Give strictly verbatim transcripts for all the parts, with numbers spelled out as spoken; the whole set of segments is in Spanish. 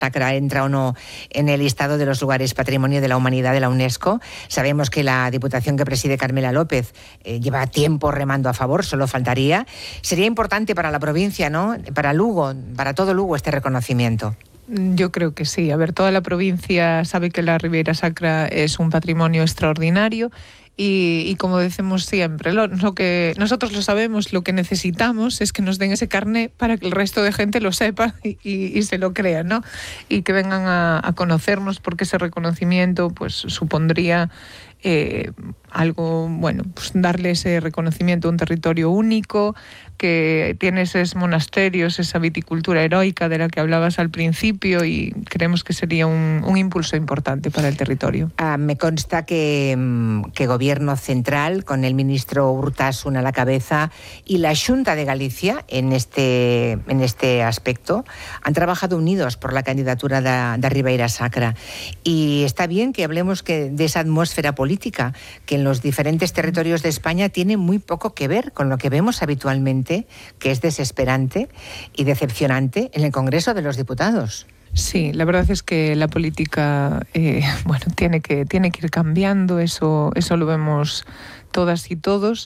Sacra entra o no en el listado de los lugares Patrimonio de la Humanidad de la UNESCO. Sabemos que la Diputación que preside Carmela López eh, lleva tiempo remando a favor, solo faltaría. Sería importante para la provincia, ¿no? Para Lugo, para todo Lugo, este reconocimiento. Yo creo que sí. A ver, toda la provincia sabe que la Ribeira Sacra es un patrimonio extraordinario. Y, y como decimos siempre, lo, lo que nosotros lo sabemos, lo que necesitamos es que nos den ese carné para que el resto de gente lo sepa y, y, y se lo crea, ¿no? Y que vengan a, a conocernos, porque ese reconocimiento pues supondría eh, algo, bueno, pues darle ese reconocimiento a un territorio único, que tiene esos monasterios, esa viticultura heroica de la que hablabas al principio, y creemos que sería un, un impulso importante para el territorio. Ah, me consta que, que Gobierno Central, con el ministro Urtasun a la cabeza, y la Xunta de Galicia en este, en este aspecto, han trabajado unidos por la candidatura de, de Ribeira Sacra. Y está bien que hablemos que de esa atmósfera política que en los diferentes territorios de España tiene muy poco que ver con lo que vemos habitualmente, que es desesperante y decepcionante en el Congreso de los Diputados. Sí, la verdad es que la política eh, bueno, tiene que, tiene que ir cambiando, eso, eso lo vemos todas y todos.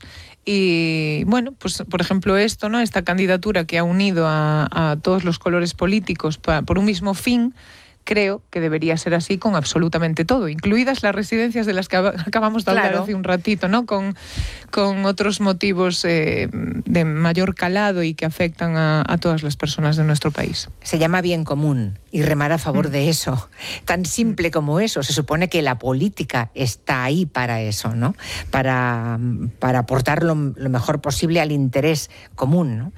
Y bueno, pues por ejemplo esto, ¿no? Esta candidatura que ha unido a, a todos los colores políticos pa, por un mismo fin, creo que debería ser así con absolutamente todo, incluidas las residencias de las que acabamos de hablar, claro, hace un ratito, ¿no? Con, con otros motivos eh, de mayor calado y que afectan a, a todas las personas de nuestro país. Se llama bien común y remar a favor mm. de eso. Tan simple como eso. Se supone que la política está ahí para eso, ¿no? Para, para aportar lo, lo mejor posible al interés común, ¿no?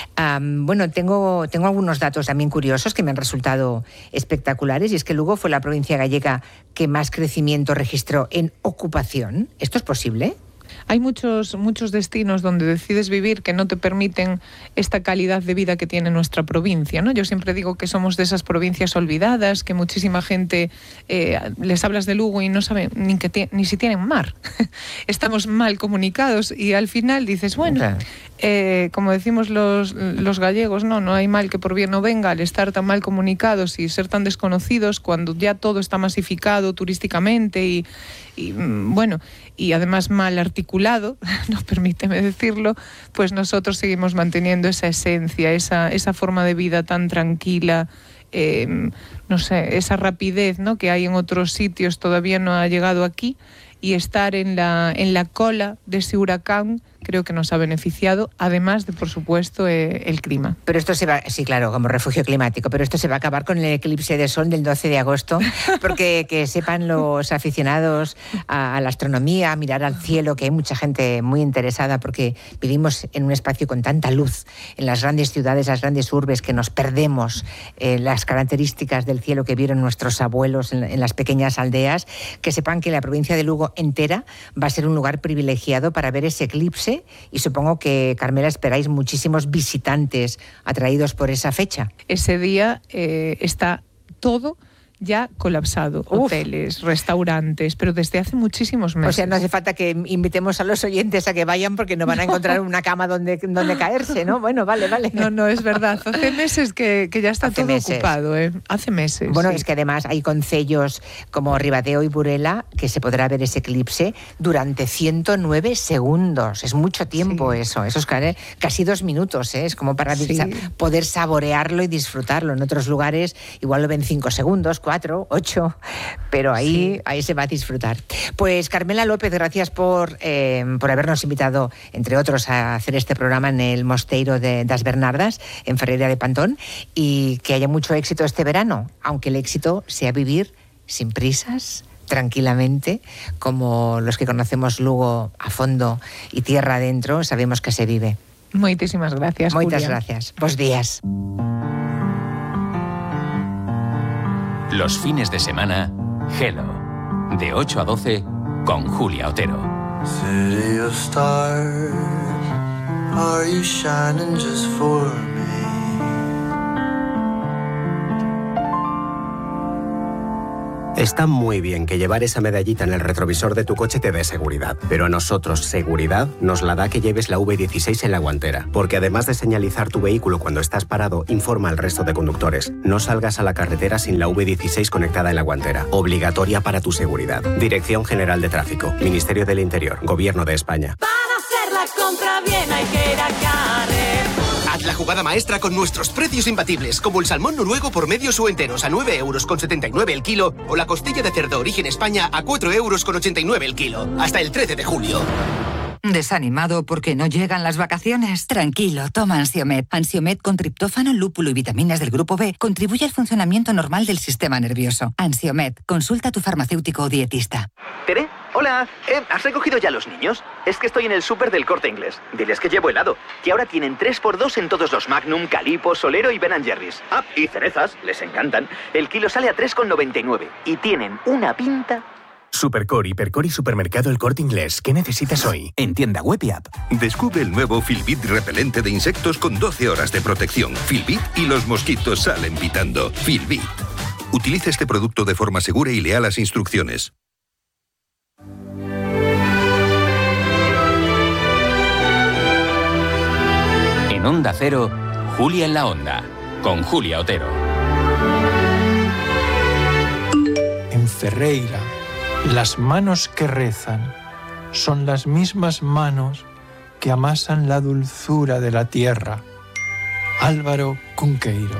Um, bueno, tengo, tengo algunos datos también curiosos que me han resultado espectaculares. Y es que Lugo fue la provincia gallega que más crecimiento registró en ocupación. ¿Esto es posible? Hay muchos, muchos destinos donde decides vivir que no te permiten esta calidad de vida que tiene nuestra provincia, ¿no? Yo siempre digo que somos de esas provincias olvidadas, que muchísima gente eh, les hablas de Lugo y no saben ni, que ni si tienen mar. Estamos mal comunicados y al final dices, bueno, okay. eh, como decimos los, los gallegos, no, no hay mal que por bien no venga. Al estar tan mal comunicados y ser tan desconocidos, cuando ya todo está masificado turísticamente y, y bueno, y además mal articulado, no permíteme decirlo, pues nosotros seguimos manteniendo esa esencia, esa, esa forma de vida tan tranquila, eh, no sé, esa rapidez, ¿no?, que hay en otros sitios, todavía no ha llegado aquí, y estar en la, en la cola de ese huracán creo que nos ha beneficiado, además de, por supuesto, eh, el clima. Pero esto se va, sí, claro, como refugio climático, pero esto se va a acabar con el eclipse de sol del doce de agosto, porque que sepan los aficionados a, a la astronomía, a mirar al cielo, que hay mucha gente muy interesada, porque vivimos en un espacio con tanta luz, en las grandes ciudades, las grandes urbes, que nos perdemos eh, las características del cielo que vieron nuestros abuelos en, en las pequeñas aldeas. Que sepan que la provincia de Lugo entera va a ser un lugar privilegiado para ver ese eclipse, y supongo que, Carmela, esperáis muchísimos visitantes atraídos por esa fecha. Ese día eh, está todo ya colapsado. Uf. Hoteles, restaurantes, pero desde hace muchísimos meses. O sea, no hace falta que invitemos a los oyentes a que vayan porque no van a encontrar una cama donde, donde caerse, ¿no? Bueno, vale, vale. No, no, es verdad. Hace meses que, que ya está hace todo meses. ocupado, ¿eh? Hace meses. Bueno, sí. Es que además hay concellos como Ribadeo y Burela que se podrá ver ese eclipse durante ciento nueve segundos. Es mucho tiempo, sí. eso. Eso es casi dos minutos, ¿eh? Es como para sí. poder saborearlo y disfrutarlo. En otros lugares igual lo ven cinco segundos, cuatro, ocho, pero ahí, sí. ahí se va a disfrutar. Pues Carmela López, gracias por, eh, por habernos invitado, entre otros, a hacer este programa en el Mosteiro de das Bernardas, en Ferreira de Pantón, y que haya mucho éxito este verano, aunque el éxito sea vivir sin prisas, tranquilamente, como los que conocemos Lugo a fondo y tierra adentro, sabemos que se vive. Muchísimas gracias, Muchas Julia. gracias. Bos días. Los fines de semana, Hello, de ocho a doce, con Julia Otero. City of stars, are you shining just for me? Está muy bien que llevar esa medallita en el retrovisor de tu coche te dé seguridad, pero a nosotros seguridad nos la da que lleves la V dieciséis en la guantera, porque además de señalizar tu vehículo cuando estás parado, informa al resto de conductores. No salgas a la carretera sin la V dieciséis conectada en la guantera. Obligatoria para tu seguridad. Dirección General de Tráfico, Ministerio del Interior, Gobierno de España. Para hacer la compra bien hay que ir a Carrefour. Haz la jugada maestra con nuestros precios imbatibles, como el salmón noruego por medios o enteros a nueve euros con setenta y nueve el kilo o la costilla de cerdo origen España a cuatro euros con ochenta y nueve el kilo. Hasta el trece de julio. ¿Desanimado porque no llegan las vacaciones? Tranquilo, toma Ansiomed. Ansiomed con triptófano, lúpulo y vitaminas del grupo B contribuye al funcionamiento normal del sistema nervioso. Ansiomed, consulta a tu farmacéutico o dietista. ¿Tere? Hola. Eh, ¿Has recogido ya los niños? Es que estoy en el súper del Corte Inglés. Diles que llevo helado, que ahora tienen tres por dos en todos los Magnum, Calipo, Solero y Ben and Jerry's. Ah, y cerezas, les encantan. El kilo sale a tres con noventa y nueve y tienen una pinta... Supercore, Hipercore y Supermercado El Corte Inglés. ¿Qué necesitas hoy? En tienda web y app. Descubre el nuevo Filbit repelente de insectos con doce horas de protección. Filbit y los mosquitos salen pitando. Filbit. Utiliza este producto de forma segura y lea las instrucciones. En Onda Cero, Julia en la Onda, con Julia Otero. En Ferreira, las manos que rezan son las mismas manos que amasan la dulzura de la tierra. Álvaro Cunqueiro.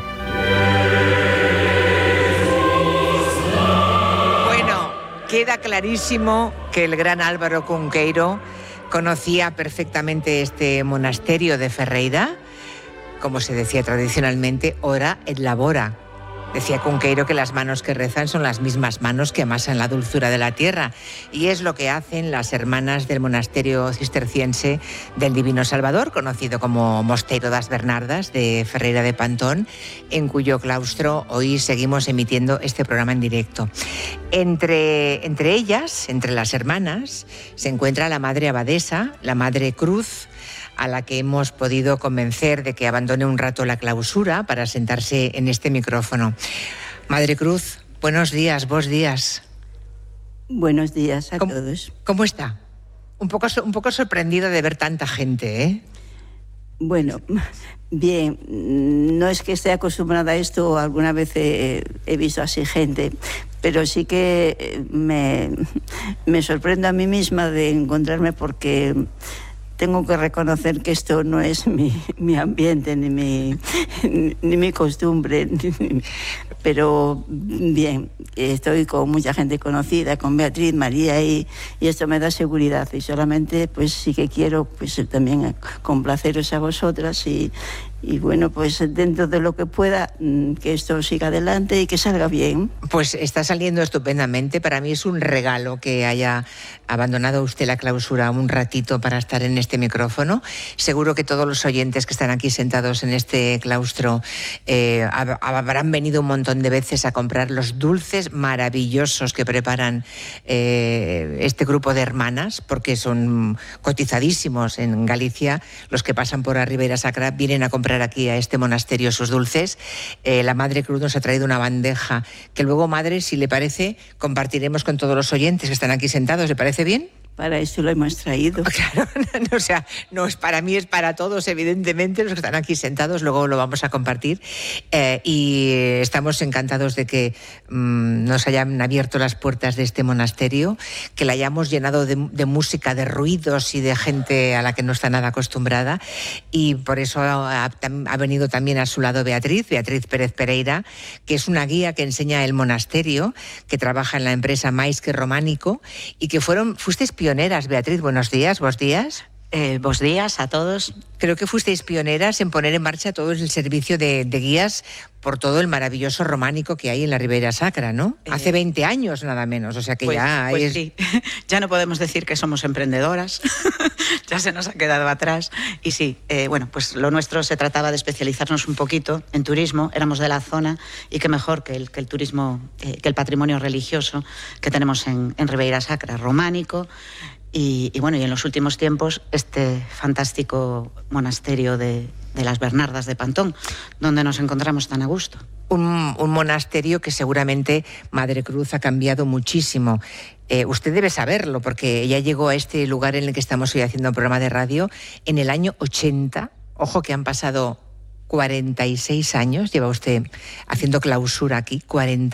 Bueno, queda clarísimo que el gran Álvaro Cunqueiro conocía perfectamente este monasterio de Ferreira. Como se decía tradicionalmente, ora et labora. Decía Cunqueiro que las manos que rezan son las mismas manos que amasan la dulzura de la tierra, y es lo que hacen las hermanas del monasterio cisterciense del Divino Salvador, conocido como Mosteiro das Bernardas de Ferreira de Pantón, en cuyo claustro hoy seguimos emitiendo este programa en directo. Entre, entre ellas, entre las hermanas, se encuentra la Madre Abadesa, la Madre Cruz, a la que hemos podido convencer de que abandone un rato la clausura para sentarse en este micrófono. Madre Cruz, buenos días, vos días. Buenos días a ¿Cómo, todos. ¿Cómo está? Un poco, un poco sorprendida de ver tanta gente, ¿eh? Bueno, bien, no es que esté acostumbrada a esto, alguna vez he, he visto así gente, pero sí que me, me sorprendo a mí misma de encontrarme, porque tengo que reconocer que esto no es mi, mi ambiente, ni mi, ni mi costumbre. Pero bien, estoy con mucha gente conocida, con Beatriz, María, y, y esto me da seguridad. Y solamente, pues sí que quiero pues también complaceros a vosotras y, y bueno, pues dentro de lo que pueda, que esto siga adelante y que salga bien. Pues está saliendo estupendamente. Para mí es un regalo que haya abandonado usted la clausura un ratito para estar en este micrófono. Seguro que todos los oyentes que están aquí sentados en este claustro eh, habrán venido un montón de veces a comprar los dulces maravillosos que preparan eh, este grupo de hermanas, porque son cotizadísimos en Galicia. Los que pasan por la Ribeira Sacra vienen a comprar aquí a este monasterio sus dulces. Eh, la Madre Cruz nos ha traído una bandeja que luego, Madre, si le parece, compartiremos con todos los oyentes que están aquí sentados. ¿Le parece bien? Para eso lo hemos traído. Claro, no, o sea, no es para mí, es para todos, evidentemente, los que están aquí sentados, luego lo vamos a compartir. Eh, y estamos encantados de que mmm, nos hayan abierto las puertas de este monasterio, que la hayamos llenado de, de música, de ruidos y de gente a la que no está nada acostumbrada. Y por eso ha, ha venido también a su lado Beatriz, Beatriz Pérez Pereira, que es una guía que enseña el monasterio, que trabaja en la empresa Mais que Románico, y que fueron, fuisteis pioneras, Beatriz, buenos días, ¿vos días? Eh, buenos días a todos. Creo que fuisteis pioneras en poner en marcha todo el servicio de, de guías por todo el maravilloso románico que hay en la Ribeira Sacra, ¿no? Eh, Hace veinte años nada menos, o sea que pues, ya pues es... sí, ya no podemos decir que somos emprendedoras, ya se nos ha quedado atrás. Y sí, eh, bueno, pues lo nuestro se trataba de especializarnos un poquito en turismo, éramos de la zona, y qué mejor que el, que el turismo, eh, que el patrimonio religioso que tenemos en, en Ribeira Sacra, románico. Y, y bueno, y en los últimos tiempos este fantástico monasterio de, de las Bernardas de Pantón, donde nos encontramos tan a gusto. Un, un monasterio que seguramente Madre Cruz ha cambiado muchísimo. Eh, usted debe saberlo, porque ella llegó a este lugar en el que estamos hoy haciendo un programa de radio en el año ochenta. Ojo que han pasado cuarenta y seis años, lleva usted haciendo clausura aquí, cuarenta